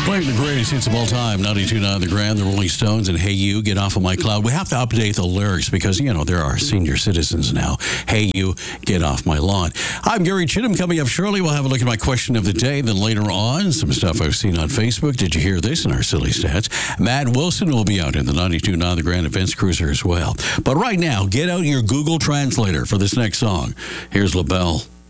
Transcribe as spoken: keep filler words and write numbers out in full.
Playing the greatest hits of all time, ninety-two point nine The Grand, the Rolling Stones, and Hey You, Get Off of My Cloud. We have to update the lyrics because, you know, there are senior citizens now. Hey You, Get Off My Lawn. I'm Gary Chittum. Coming up shortly, we'll have a look at my question of the day. Then later on, some stuff I've seen on Facebook. Did you hear this in our silly stats? Matt Wilson will be out in the ninety-two point nine The Grand Events Cruiser as well. But right now, get out your Google Translator for this next song. Here's LaBelle.